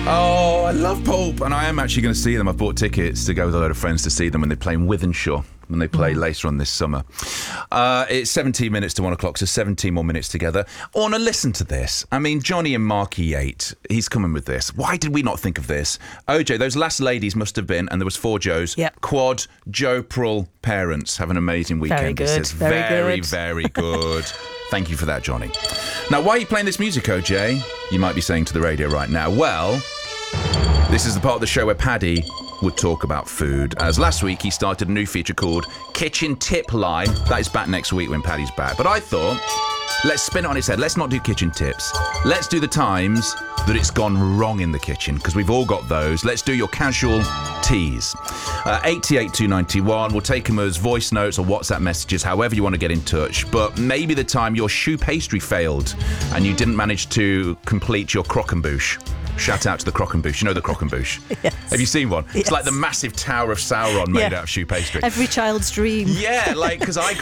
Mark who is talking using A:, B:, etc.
A: Oh, I love Pulp, and I am actually going to see them. I've bought tickets to go with a load of friends to see them when they play in Wythenshawe, when they play later on this summer. It's 17 minutes to 1 o'clock, so 17 more minutes together. I want to listen to this. I mean, Johnny and Marky Yates, he's coming with this. Why did we not think of this? OJ, those last ladies must have been, and there was 4 Joes, Quad, Joe Prull parents. Have an amazing weekend.
B: Very good.
A: He says. Very good. Thank you for that, Johnny. Now, why are you playing this music, OJ? You might be saying to the radio right now. Well, this is the part of the show where Paddy would talk about food, as last week he started a new feature called Kitchen Tip Line. That is back next week when Paddy's back. But I thought, let's spin it on its head. Let's not do kitchen tips. Let's do the times that it's gone wrong in the kitchen, because we've all got those. Let's do your casual teas. 88291. We'll take them as voice notes or WhatsApp messages, however you want to get in touch. But maybe the time your choux pastry failed and you didn't manage to complete your croquembouche. Shout out to the croquembouche. You know the croquembouche?
B: Yes.
A: Have you seen one?
B: Yes.
A: It's like the massive tower of Sauron made out of choux pastry.
B: Every child's dream.
A: Yeah, like, because I